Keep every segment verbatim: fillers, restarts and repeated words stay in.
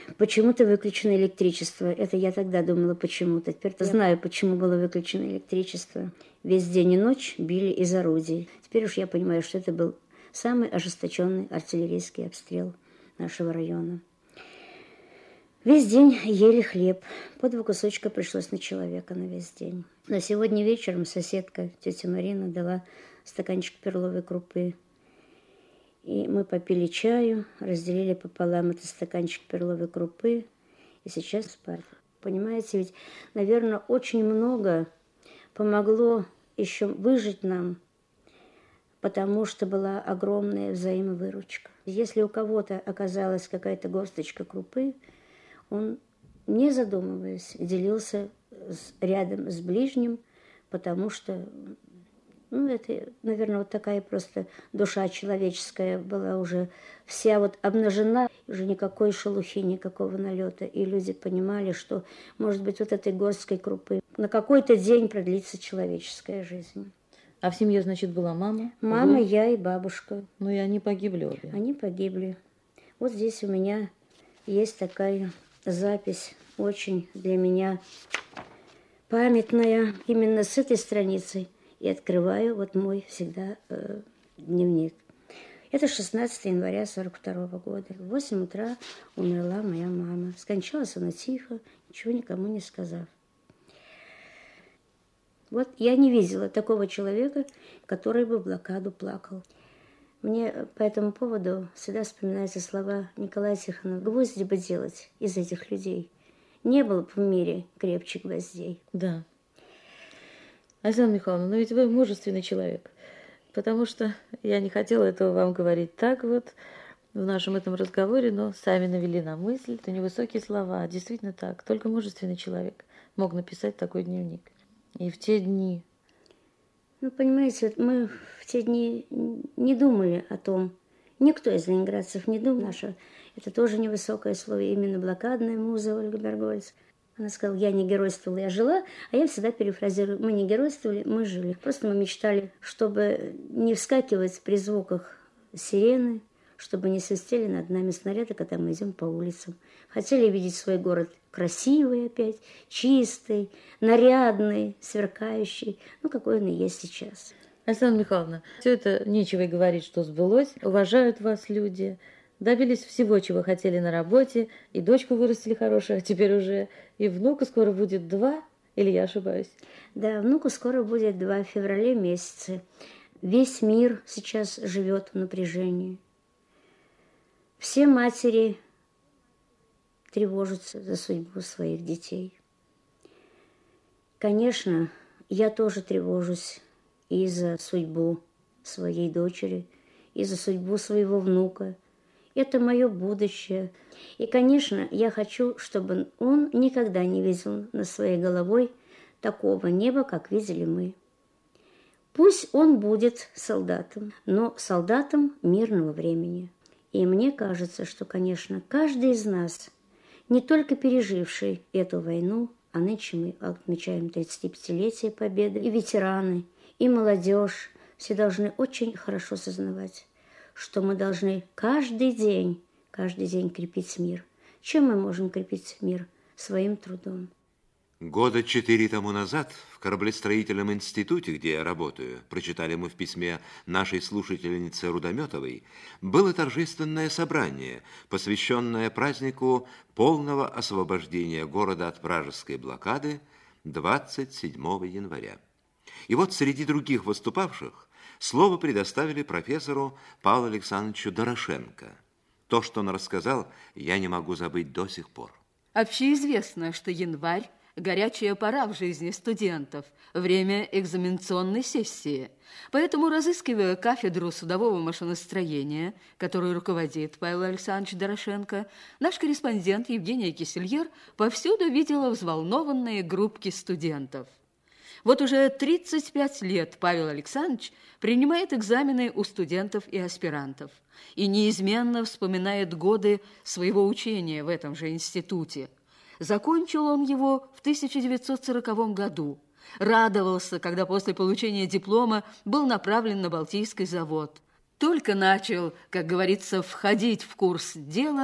Почему-то выключено электричество. Это я тогда думала почему-то. Теперь я знаю, почему было выключено электричество. Весь день и ночь били из орудий. Теперь уж я понимаю, что это был самый ожесточенный артиллерийский обстрел нашего района. Весь день ели хлеб. По два кусочка пришлось на человека на весь день. Но сегодня вечером соседка, тетя Марина, дала стаканчик перловой крупы. И мы попили чаю, разделили пополам этот стаканчик перловой крупы. И сейчас спать. Понимаете, ведь, наверное, очень много помогло еще выжить нам, потому что была огромная взаимовыручка. Если у кого-то оказалась какая-то горсточка крупы, он, не задумываясь, делился с, рядом с ближним, потому что, ну, это, наверное, вот такая просто душа человеческая была уже вся вот обнажена, уже никакой шелухи, никакого налета. И люди понимали, что, может быть, вот этой горсткой крупы на какой-то день продлится человеческая жизнь. А в семье, значит, была мама? Мама, вы? Я и бабушка. Ну и они погибли обе. Они погибли. Вот здесь у меня есть такая запись, очень для меня памятная. Именно с этой страницей и открываю вот мой всегда э, дневник. Это шестнадцатого января сорок второго года. В восемь утра умерла моя мама. Скончалась она тихо, ничего никому не сказав. Вот я не видела такого человека, который бы в блокаду плакал. Мне по этому поводу всегда вспоминаются слова Николая Тихонова. Гвозди бы делать из этих людей. Не было бы в мире крепче гвоздей. Да. Александра Михайловна, но ведь вы мужественный человек. Потому что я не хотела этого вам говорить так вот в нашем этом разговоре, но сами навели на мысль. Это невысокие слова, а действительно так. Только мужественный человек мог написать такой дневник. И в те дни... Ну, понимаете, мы в те дни не думали о том. Никто из ленинградцев не думал. Наша, это тоже невысокое слово, именно блокадная муза Ольга Бергольц. Она сказала, я не геройствовала, я жила, а я всегда перефразирую, мы не геройствовали, мы жили. Просто мы мечтали, чтобы не вскакивать при звуках сирены, чтобы не свистели над нами снаряды, когда мы идем по улицам. Хотели видеть свой город красивый опять, чистый, нарядный, сверкающий, ну, какой он и есть сейчас. Александра Михайловна, все это нечего и говорить, что сбылось. Уважают вас люди, добились всего, чего хотели на работе, и дочку вырастили хорошую, а теперь уже и внуку скоро будет два, или я ошибаюсь? Да, внуку скоро будет два, в феврале месяце. Весь мир сейчас живет в напряжении. Все матери тревожатся за судьбу своих детей. Конечно, я тоже тревожусь и за судьбу своей дочери, и за судьбу своего внука. Это мое будущее. И, конечно, я хочу, чтобы он никогда не видел над своей головой такого неба, как видели мы. Пусть он будет солдатом, но солдатом мирного времени. И мне кажется, что, конечно, каждый из нас, не только переживший эту войну, а нынче мы отмечаем тридцатипятилетие Победы, и ветераны, и молодежь, все должны очень хорошо сознавать, что мы должны каждый день, каждый день крепить мир. Чем мы можем крепить мир? Своим трудом. Года четыре тому назад в кораблестроительном институте, где я работаю, прочитали мы в письме нашей слушательницы Рудометовой, было торжественное собрание, посвященное празднику полного освобождения города от вражеской блокады двадцать седьмого января. И вот среди других выступавших слово предоставили профессору Павлу Александровичу Дорошенко. То, что он рассказал, я не могу забыть до сих пор. Общеизвестно, что январь – горячая пора в жизни студентов, время экзаменационной сессии. Поэтому, разыскивая кафедру судового машиностроения, которую руководит Павел Александрович Дорошенко, наш корреспондент Евгения Кисельер повсюду видела взволнованные группки студентов. Вот уже тридцать пять лет Павел Александрович принимает экзамены у студентов и аспирантов и неизменно вспоминает годы своего учения в этом же институте. Закончил он его в тысяча девятьсот сороковом году. Радовался, когда после получения диплома был направлен на Балтийский завод. Только начал, как говорится, входить в курс дела,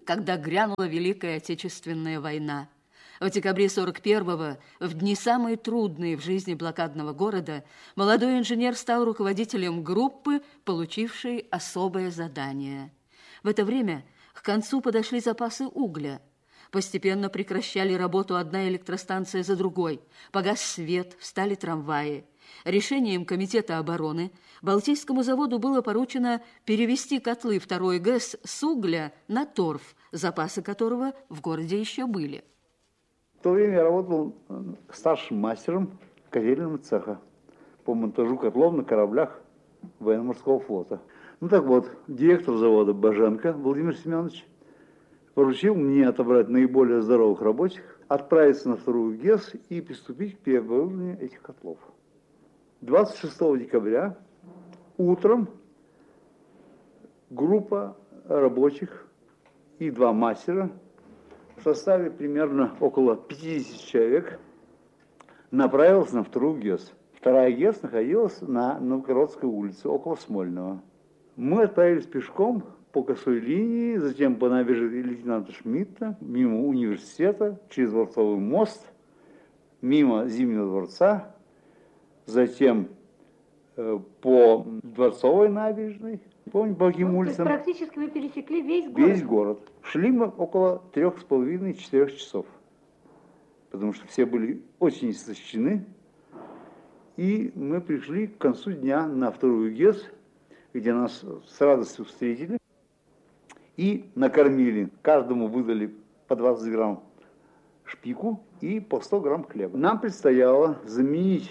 когда грянула Великая Отечественная война. В декабре сорок первого, в дни самые трудные в жизни блокадного города, молодой инженер стал руководителем группы, получившей особое задание. В это время к концу подошли запасы угля. Постепенно прекращали работу одна электростанция за другой. Погас свет, встали трамваи. Решением Комитета обороны Балтийскому заводу было поручено перевести котлы второй ГЭС с угля на торф, запасы которого в городе еще были. В то время я работал старшим мастером котельного цеха по монтажу котлов на кораблях военно-морского флота. Ну так вот, директор завода Боженко Владимир Семенович поручил мне отобрать наиболее здоровых рабочих, отправиться на вторую ГЭС и приступить к переоборудованию этих котлов. двадцать шестого декабря утром группа рабочих и два мастера в составе примерно около пятидесяти человек направилась на вторую ГЭС. Вторая ГЭС находилась на Новгородской улице, около Смольного. Мы отправились пешком по косой линии, затем по набережной лейтенанта Шмидта, мимо университета, через Дворцовый мост, мимо Зимнего дворца, затем э, по Дворцовой набережной, по каким ну, улицам. То есть практически вы пересекли весь город? Весь город. Шли мы около трех с половиной-четырех часов, потому что все были очень истощены. И мы пришли к концу дня на вторую ГЭС, где нас с радостью встретили и накормили. Каждому выдали по двадцать грамм шпику и по сто грамм хлеба. Нам предстояло заменить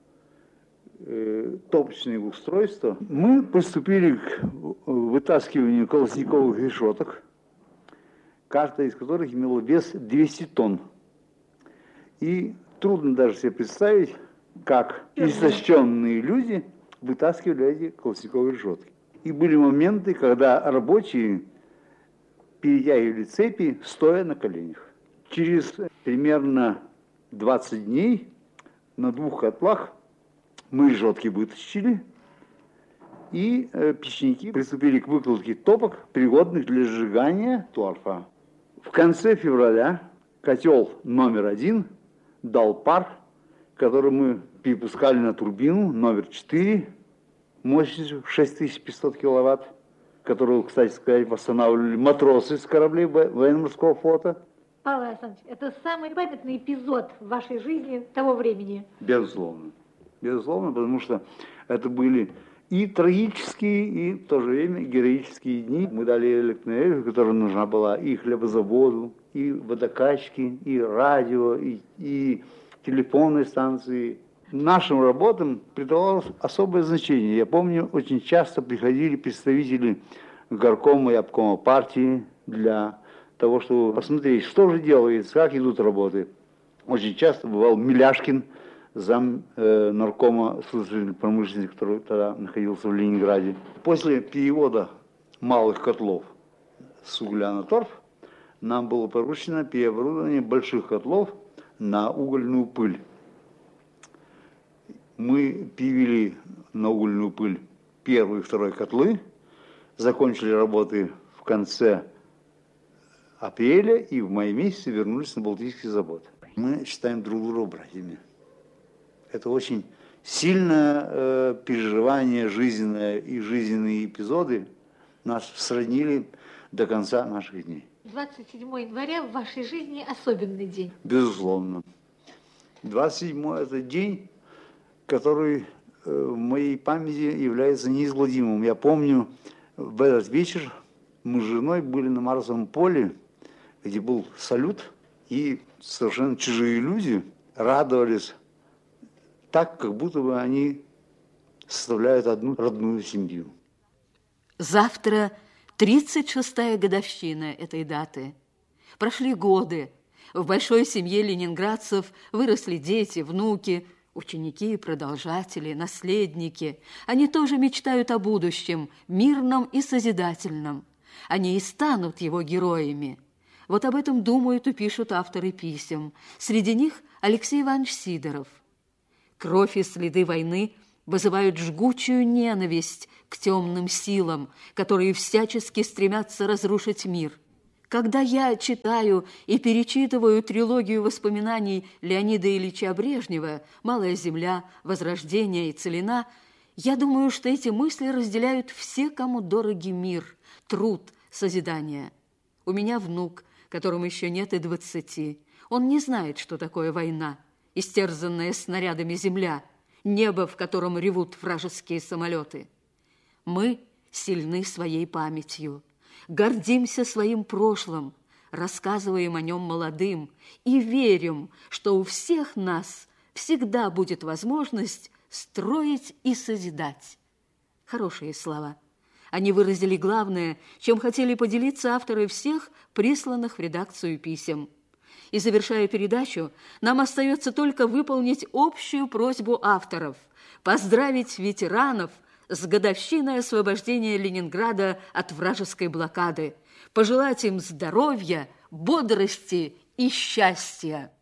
э, топочные устройства. Мы приступили к вытаскиванию колосниковых решеток, каждая из которых имела вес двести тонн. И трудно даже себе представить, как истощенные люди вытаскивали эти колосниковые решетки. И были моменты, когда рабочие перетягивали цепи, стоя на коленях. Через примерно двадцать дней на двух котлах мы решетки вытащили, и э, печники приступили к выкладке топок, пригодных для сжигания торфа. В конце февраля котел номер один дал пар, который мы перепускали на турбину номер четыре, мощностью шесть тысяч пятьсот киловатт, которую, кстати сказать, восстанавливали матросы с кораблей военно-морского флота. Павел Александрович, это самый памятный эпизод в вашей жизни того времени? Безусловно. Безусловно, потому что это были и трагические, и в то же время героические дни. Мы дали электроэнергию, которая нужна была и хлебозаводу, и водокачке, и радио, и, и телефонной станции. Нашим работам придавалось особое значение. Я помню, очень часто приходили представители горкома и обкома партии для того, чтобы посмотреть, что же делается, как идут работы. Очень часто бывал Миляшкин, зам э, наркома служебной промышленности, который тогда находился в Ленинграде. После перевода малых котлов с угля на торф нам было поручено переоборудование больших котлов на угольную пыль. Мы перевели на угольную пыль первый и второй котлы, закончили работы в конце апреля и в мае месяце вернулись на Балтийский завод. Мы считаем друг друга братьями. Это очень сильное э, переживание жизненное, и жизненные эпизоды нас сроднили до конца наших дней. двадцать седьмого января в вашей жизни особенный день. Безусловно. двадцать седьмой это день, который э, в моей памяти является неизгладимым. Я помню, в этот вечер мы с женой были на Марсовом поле, где был салют, и совершенно чужие люди радовались так, как будто бы они составляют одну родную семью. Завтра тридцать шестая годовщина этой даты. Прошли годы. В большой семье ленинградцев выросли дети, внуки, ученики, продолжатели, наследники. Они тоже мечтают о будущем, мирном и созидательном. Они и станут его героями. Вот об этом думают и пишут авторы писем. Среди них Алексей Иванович Сидоров. Кровь и следы войны вызывают жгучую ненависть к темным силам, которые всячески стремятся разрушить мир. Когда я читаю и перечитываю трилогию воспоминаний Леонида Ильича Брежнева «Малая земля», «Возрождение» и «Целина», я думаю, что эти мысли разделяют все, кому дороги мир, труд, созидание. У меня внук, которому еще нет и двадцати. Он не знает, что такое война, истерзанная снарядами земля, небо, в котором ревут вражеские самолеты. Мы сильны своей памятью, гордимся своим прошлым, рассказываем о нем молодым и верим, что у всех нас всегда будет возможность строить и созидать. Хорошие слова. Они выразили главное, чем хотели поделиться авторы всех присланных в редакцию писем. И, завершая передачу, нам остается только выполнить общую просьбу авторов – поздравить ветеранов с годовщиной освобождения Ленинграда от вражеской блокады, пожелать им здоровья, бодрости и счастья.